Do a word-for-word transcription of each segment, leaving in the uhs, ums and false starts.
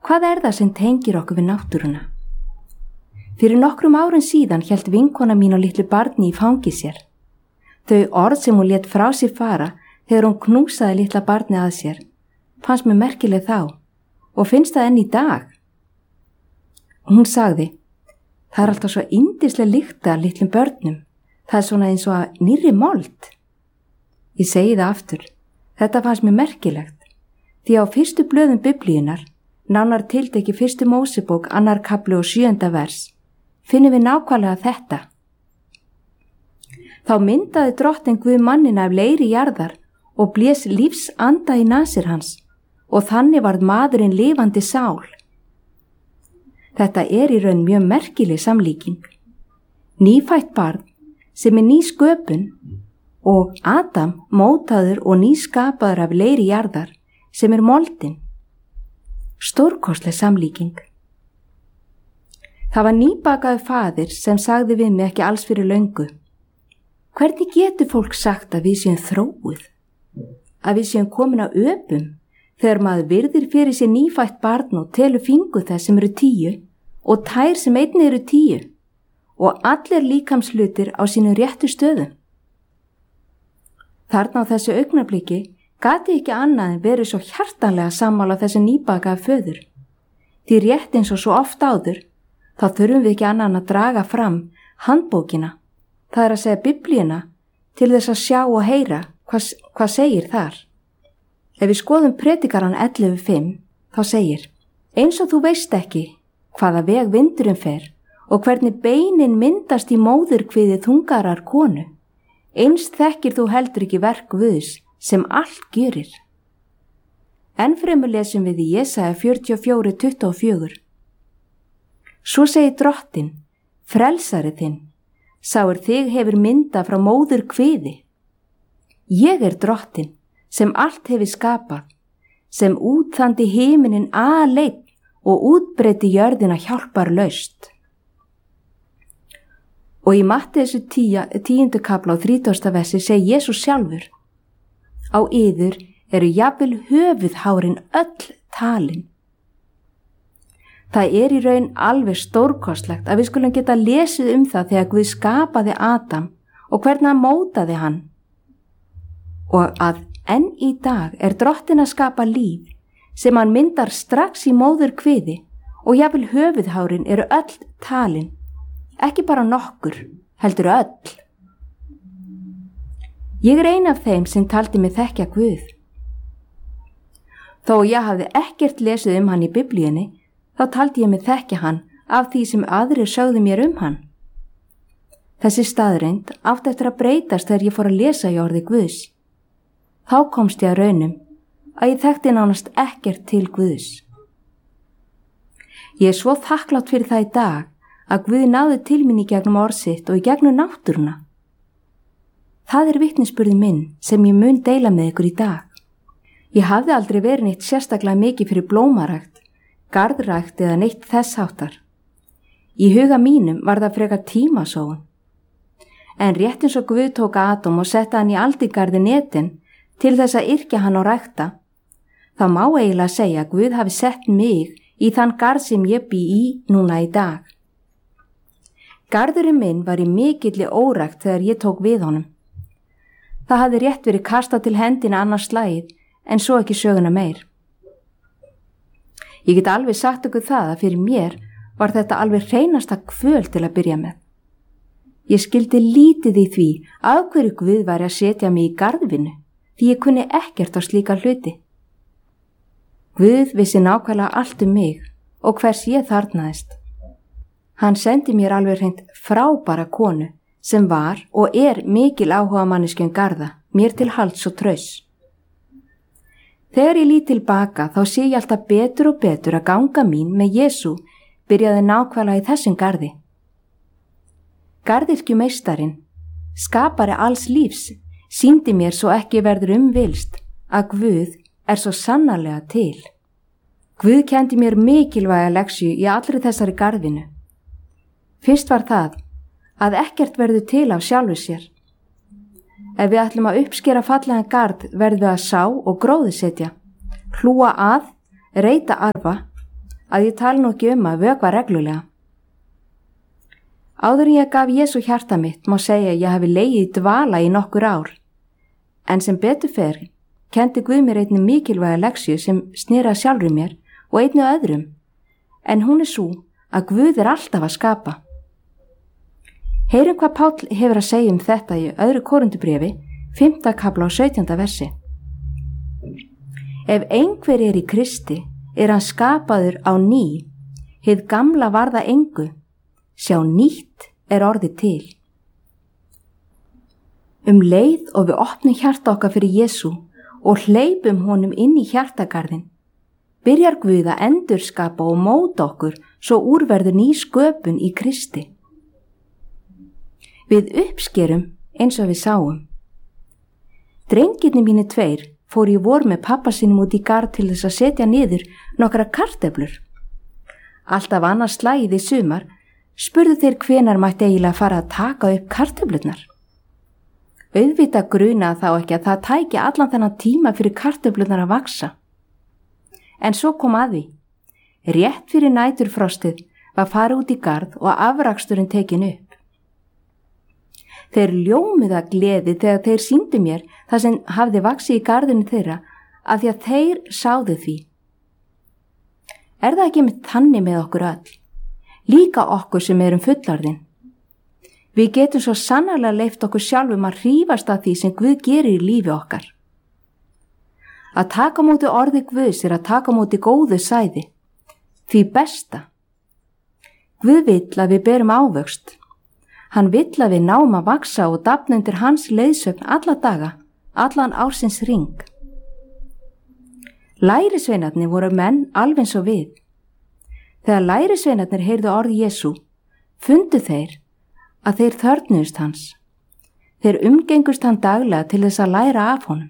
Hvað er það sem tengir okkur við náttúruna? Fyrir nokkrum árum síðan hélt vinkona mín og litlu barni í fangi sér. Þau orð sem hún lét frá sér fara þegar hún knúsaði litla barni að sér fannst mér merkileg þá og finnst það enn í dag. Hún sagði, það er alltaf svo yndisleg lykt af litlum börnum. Það er svona eins og að nýrri mold. Ég segi það aftur. Þetta fannst mér merkilegt. Því á fyrstu blöðum Biblíunar, nánar tiltekið fyrstu Mósebók, annar kafli og sjöunda vers, finnum við nákvæmlega þetta. Þá myndaði drottinn Guð manninn af leiri jarðar og blés lífs anda í nasir hans og þannig varð maðurinn lifandi sál. Þetta er í raun mjög merkileg samlíking. Nýfætt barn sem er ný sköpun og Adam mótaður og nýskapaður af leiri jarðar sem er moldin. Stórkostleg samlíking. Það var nýbakaður faðir sem sagði við mig ekki alls fyrir löngu. Hvernig getur fólk sagt að við séum þróuð? Að við séum komin á öpum þegar maður virðir fyrir sér nýfætt barn og telur fingur þess sem eru tíu og tær sem einnig eru tíu og allir líkamshlutir á sínu réttu stöðum. Þarna á þessu augnabliki gati ekki annað en verið svo hjartanlega sammála þessu nýbakaða föður. Því rétt eins og svo oft áður, þá þurfum við ekki annan að draga fram handbókina, það er að segja Biblíuna, til þess að sjá og heyra hvað, hvað segir þar. Ef við skoðum Predikarann ellefu fimm, þá segir, eins og þú veist ekki hvaða veg vindurinn fer og hvernig beinin myndast í móðurkviði þungarar konu, eins þekkir þú heldur ekki verk Guðs sem allt gjörir. Enn fremur lesum við í Jesaja fjörutíu og fjögur tuttugu og fjögur. Svo segir drottinn, frelsari þinn, sáir þig hefur mynda frá móðurkviði. Ég er drottinn sem allt hefur skapað, sem útþandi himinin aleinn og útbreiddi jörðina hjálparlaust. Og í Matteusar tíunda kafla á þrítugasta versi segir Jesús sjálfur, á yður eru jafnvel höfuðhárin öll talin. Það er í raun alveg stórkostlegt að við skulum geta lesið um það þegar Guð skapaði Adam og hvernig hann mótaði hann. Og að enn í dag er drottinn að skapa líf sem hann myndar strax í móðurkviði og jafnvel höfuðhárin eru öll talin, ekki bara nokkur, heldur öll. Ég er ein af þeim sem taldi mig þekkja Guð. Þó ég hafði ekkert lesið um hann í Biblíunni, þá taldi ég mig þekkja hann af því sem aðrir sögðu mér um hann. Þessi staðreind átti eftir að breytast þegar ég fór að lesa í orði Guðs. Þá komst ég að raunum að ég þekkti nánast ekkert til Guðs. Ég er svo þakklátt fyrir það í dag að Guð náði til mín í gegnum orð sitt og í gegnum náttúruna. Það er vitnisburður minn sem ég mun deila með ykkur í dag. Ég hafði aldrei verið neitt sérstaklega mikið fyrir blómarækt, garðrækt eða neitt þess háttar. Í huga mínum var það frekar tímasóun. En rétt eins og Guð tók Adam og setta hann í aldingarðin Eden til þess að yrkja hann og rækta, þá má eiginlega segja að Guð hafi sett mig í þann garð sem ég bý í núna í dag. Garðurinn minn var í mikilli órækt þegar ég tók við honum. Það hafði rétt verið kastað til hendina annars slagið, en svo ekki söguna meir. Ég get alveg sagt ykkur það að fyrir mér var þetta alveg hreinasta kvöl til að byrja með. Ég skildi lítið í því af hverju Guð væri að setja mig í garðvinnu, því ég kunni ekkert á slíka hluti. Guð vissi nákvæmlega allt um mig og hvers ég þarnaðist. Hann sendi mér alveg hreint frábæra konu sem var og er mikil áhuga manneskju um garða, mér til halds og trausts. Þegar ég lít tilbaka þá sé ég alltaf betur og betur að ganga mín með Jesú byrjaði nákvæmlega í þessum garði. Garðyrkjumeistarinn, skapari alls lífs, sýndi mér svo ekki verður umvilst að Guð er svo sannarlega til. Guð kenndi mér mikilvæga leksju í allri þessari garðinu. Fyrst var það að ekkert verður til af sjálfu sér. Ef við ætlum að uppskera fallegan garð verðum við að sá og gróðursetja, hlúa að, reyta arfa, að ég tala nú ekki um að vökva reglulega. Áður en ég gaf Jesú hjarta mitt má segja að ég hafi legið í dvala í nokkur ár, en sem betur fer kendi Guð mér einni mikilvæga leksju sem snýra sjálfri mér og einni öðrum, en hún er sú að Guð er alltaf að skapa. Heyrum hvað Páll hefur að segja um þetta í öðru Korintubréfi, fimmta kafla og sautjánda versi. Ef einhver er í Kristi, er hann skapaður á ný, hið gamla varða engu, sjá nýtt er orðið til. Um leið og við opnum hjarta okkar fyrir Jesú og hleypum honum inn í hjartagarðin, byrjar Guð að endurskapa og móta okkur svo úrverður ný sköpun í Kristi. Við uppskerum eins og við sáum. Drengirnir mínir tveir fór í vor með pappa sínum út í garð til þess að setja niður nokkra kartöflur. Alltaf annars slagið í sumar spurðu þeir hvenar mætti eiginlega fara að taka upp kartöflurnar. Auðvitað grunaði þá ekki að það tæki allan þennan tíma fyrir kartöflurnar að vaksa. En svo kom að því. Rétt fyrir næturfrostið var farið út í garð og afraksturinn tekin upp. Þeir ljómuðu að gleði þegar þeir sýndu mér það sem hafði vaxið í garðinu þeirra af því að þeir sáðu því. Er það ekki með þannig með okkur öll? Líka okkur sem erum fullorðin. Við getum svo sannarlega leyft okkur sjálfum að hrífast að því sem Guð gerir í lífi okkar. Að taka móti orði Guðs er að taka móti góðu sæði, því besta. Guð vill að við berum ávöxt. Hann vill að við náum að vaksa og dafna undir hans leiðsögn alla daga, allan ársins hring. Lærisveinarnir voru menn alveg eins og við. Þegar lærisveinarnir heyrðu orð Jesú, fundu þeir að þeir þörfnuðust hans. Þeir umgengust hann daglega til þess að læra af honum.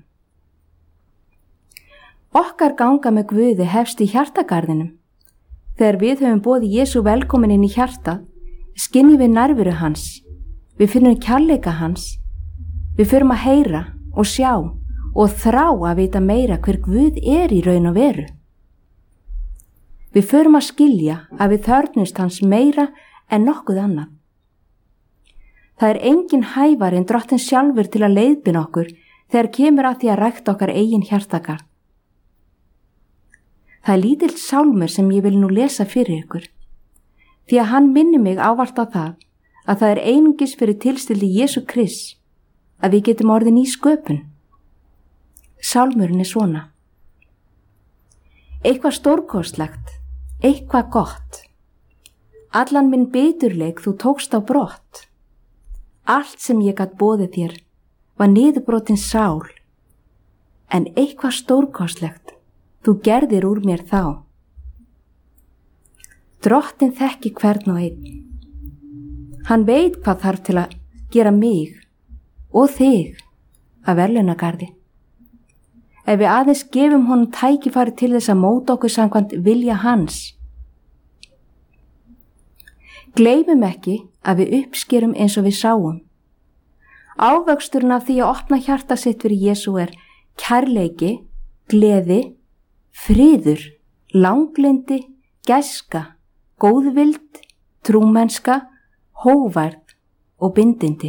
Okkar ganga með Guði hefst í hjartagarðinum. Þegar við höfum boðið Jesú velkomin inn í hjartað, skynjum við nærveru hans, við finnum kærleika hans, við förum að heyra og sjá og þrá að vita meira hver Guð er í raun og veru. Við förum að skilja að við þörfnumst hans meira en nokkuð annað. Það er engin hævar en Drottinn sjálfur til að leiðbina okkur þegar kemur að því að rækta okkar eigin hjartagarð. Það er lítill sálmur sem ég vil nú lesa fyrir ykkur, því að hann minni mig ávart á það að það er einungis fyrir tilstilli Jesú Krists að við getum orðin í sköpun. Sálmurinn er svona. Eitthvað stórkostlegt, eitthvað gott. Allan minn biturleik þú tókst á brott. Allt sem ég gat boðið þér var niðurbrotin sál, en eitthvað stórkostlegt þú gerðir úr mér þá. Drottinn þekki hvern og einn. Hann veit hvað þarf til að gera mig og þig að verðlaunagarði. Ef við aðeins gefum honum tækifæri til þess að móta okkur samkvæmt vilja hans. Gleymum ekki að við uppskerum eins og við sáum. Ávöxturinn af því að opna hjarta sitt fyrir Jesú er kærleiki, gleði, friður, langlindi, gæska, góðvild, trúmennska, hógværð og bindindi.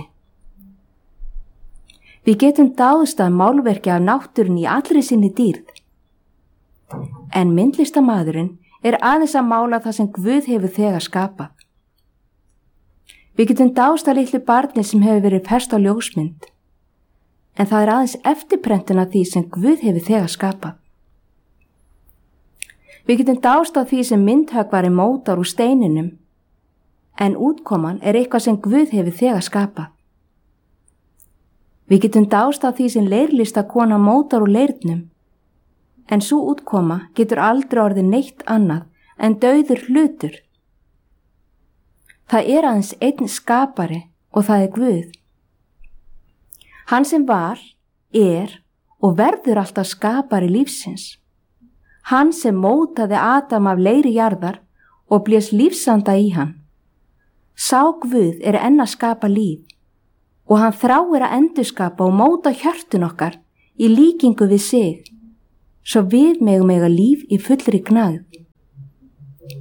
Við getum dáðst að málverki af náttúrunni í allri sinni dýrð. En myndlistarmaðurinn er aðeins að mála það sem Guð hefur þegar skapað. Við getum dáðst að litlu barni sem hefur verið fest á ljósmynd, en það er aðeins eftirprentun af því sem Guð hefur þegar skapað. Við getum dáðst af því sem myndhöggvari mótar úr steininum, en útkoman er eitthvað sem Guð hefur þegar skapað. Við getum dáðst af því sem leirlistakona mótar úr leirnum, en svo útkoma getur aldrei orðið neitt annað en dauður hlutur. Það er aðeins einn skapari og það er Guð. Hann sem var, er og verður alltaf skapari lífsins. Hann sem mótaði Adam af leiri jarðar og blés lífsanda í hann. Sá Guð er enn að skapa líf og hann þráir að endurskapa og móta hjörtun okkar í líkingu við sig, svo við megum eiga líf í fullri gnægð.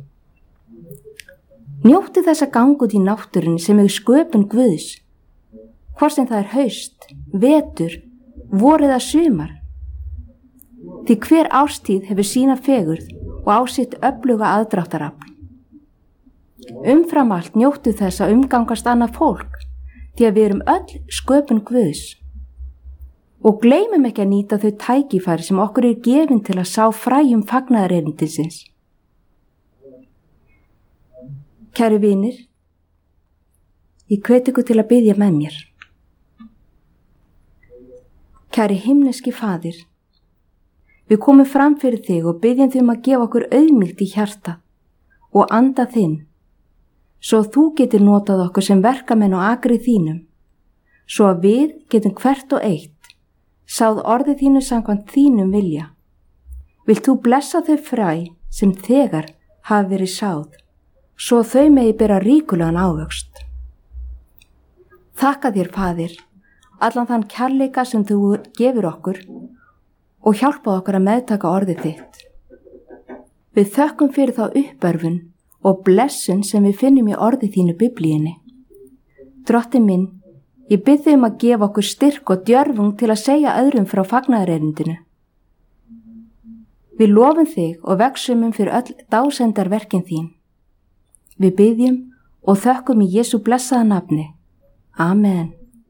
Njóttu þess að ganga út í náttúrunni sem er sköpun Guðs, hvort sem það er haust, vetur, vor eða sumar. Því hver árstíð hefur sína fegurð og á sitt öfluga aðdráttarafl. Umfram allt njóttu þess að umgangast annað fólk, því að við erum öll sköpun Guðs. Og gleymum ekki að nýta þau tækifæri sem okkur er gefin til að sá fræjum fagnaðarerindisins. Kæru vinir, ég hvet ykkur til að biðja með mér. Kæri himneski Faðir, við komum fram fyrir þig og biðjum þig um að gefa okkur auðmýkt í hjarta og anda þinn, svo þú getur notað okkur sem verkamenn og akri þínum, svo að við getum hvert og eitt sáð orðið þínu samkvæmt þínum vilja. Vilt þú blessa þau fræ sem þegar hafi verið sáð, svo þau megi bera ríkulegan ávöxt. Þakka þér, Faðir, allan þann kærleika sem þú gefur okkur og hjálpað okkur að meðtaka orðið þitt. Við þökkum fyrir þá uppörfun og blessun sem við finnum í orðið þínu Biblíunni. Drottinn minn, ég bið þig um að gefa okkur styrk og djörfung til að segja öðrum frá fagnaðarerindinu. Við lofum þig og vegsumum fyrir öll dásendarverkin þín. Við biðjum og þökkum í Jesú blessaða nafni. Amen.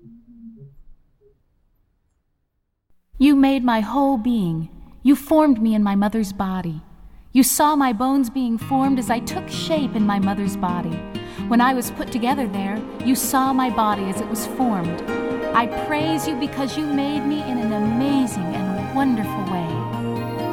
You made my whole being. You formed me in my mother's body. You saw my bones being formed as I took shape in my mother's body. When I was put together there, you saw my body as it was formed. I praise you because you made me in an amazing and wonderful